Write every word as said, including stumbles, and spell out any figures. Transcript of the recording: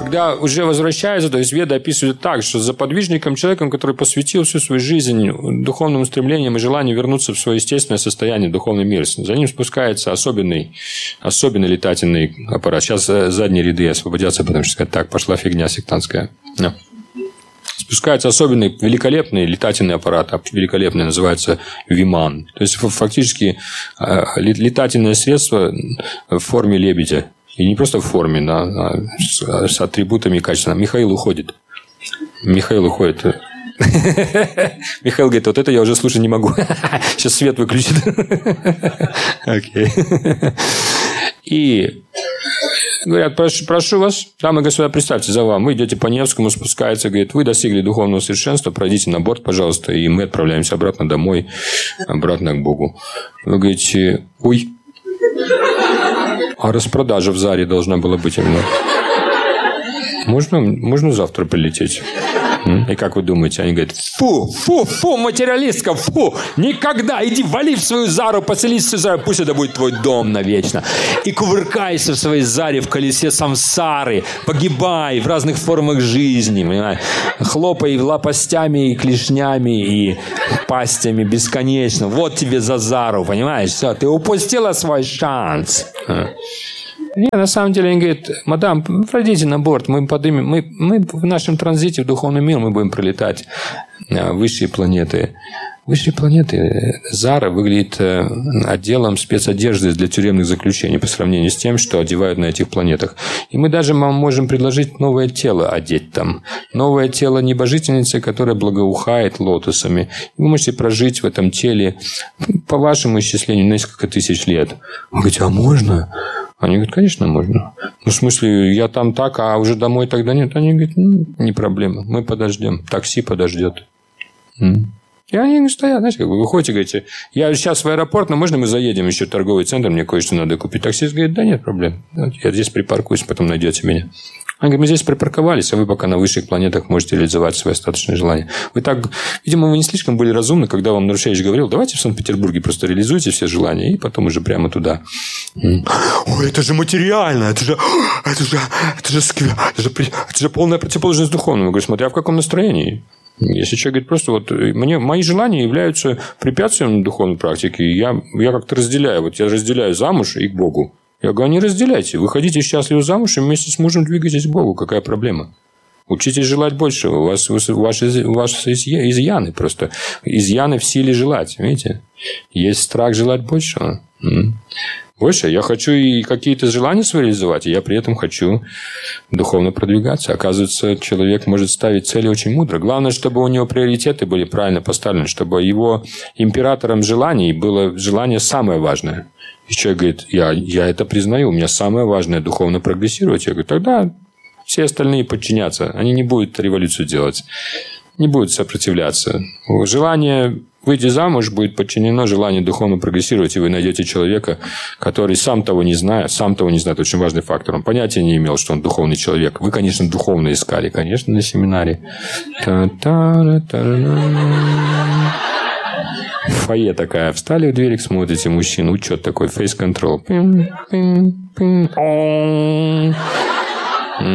когда уже возвращается, то есть Веды описывают так, что за подвижником, человеком, который посвятил всю свою жизнь духовным устремлениям и желанию вернуться в свое естественное состояние, духовный мир, за ним спускается особенный, особенный летательный аппарат. Сейчас задние ряды освободятся, потому что так пошла фигня сектантская. No. Спускается особенный, великолепный летательный аппарат, великолепный, называется Виман. То есть, фактически, летательное средство в форме лебедя. И не просто в форме, а с атрибутами качества. Михаил уходит. Михаил уходит. Михаил говорит, вот это я уже слушать не могу. Сейчас свет выключит. Окей. И говорят, прошу, прошу вас, дамы и господа, представьте за вам. Вы идете по Невскому, спускается, говорит, вы достигли духовного совершенства, пройдите на борт, пожалуйста, и мы отправляемся обратно домой, обратно к Богу. Вы говорите, ой, а распродажа в Заре должна была быть. Можно, можно завтра прилететь? И как вы думаете? Они говорят, фу, фу, фу, материалистка, фу, никогда, иди вали в свою Зару, поселись в свою Зару, пусть это будет твой дом навечно. И кувыркайся в своей Заре в колесе самсары, погибай в разных формах жизни, понимаешь? Хлопай лопастями и клешнями и пастями бесконечно. Вот тебе за Зару, понимаешь? Все, ты упустила свой шанс. Нет, на самом деле, они говорят, мадам, пройдите на борт, мы поднимем, мы, мы в нашем транзите в духовный мир мы будем пролетать в высшие планеты. Высшие планеты. Зара выглядит отделом спецодежды для тюремных заключений по сравнению с тем, что одевают на этих планетах. И мы даже вам можем предложить новое тело одеть там. Новое тело небожительницы, которое благоухает лотосами. И вы можете прожить в этом теле, по вашему исчислению, несколько тысяч лет. Вы говорите, а можно? Они говорят, конечно, можно. Ну, в смысле, я там так, а уже домой тогда нет. Они говорят, ну, не проблема, мы подождем. Такси подождет. И они стоят, знаете, как вы выходите, говорите, я сейчас в аэропорт, но можно мы заедем еще в торговый центр, мне кое-что надо купить. Таксист говорит, да нет проблем. Я здесь припаркуюсь, потом найдете меня. Они говорят, мы здесь припарковались, а вы пока на высших планетах можете реализовать свои остаточные желания. Вы так, видимо, вы не слишком были разумны, когда вам Нарушевич говорил, давайте в Санкт-Петербурге просто реализуйте все желания, и потом уже прямо туда. Ой, это же материально, это же, это же, это же, это же, это же полная противоположность духовному. Я говорю, смотря в каком настроении. Если человек говорит, просто вот мне, мои желания являются препятствием духовной практики, я, я как-то разделяю. Вот я разделяю замуж и к Богу. Я говорю, не разделяйте. Вы хотите счастливо замуж и вместе с мужем двигаетесь к Богу. Какая проблема? Учитесь желать большего. У вас, ваши, ваши изъяны просто. Изъяны в силе желать. Видите? Есть страх желать большего. Больше. Я хочу и какие-то желания свои реализовать, и я при этом хочу духовно продвигаться. Оказывается, человек может ставить цели очень мудро. Главное, чтобы у него приоритеты были правильно поставлены, чтобы его императором желаний было желание самое важное. И человек говорит, я, я это признаю, у меня самое важное духовно прогрессировать. Я говорю, тогда все остальные подчинятся. Они не будут революцию делать, не будут сопротивляться. Желание выйти замуж будет подчинено желанию духовно прогрессировать, и вы найдете человека, который сам того не зная, сам того не знает, очень важный фактор. Он понятия не имел, что он духовный человек. Вы, конечно, духовно искали, конечно, на семинаре. Фойе такая. Встали в дверик, смотрите, мужчина, учет такой, face control.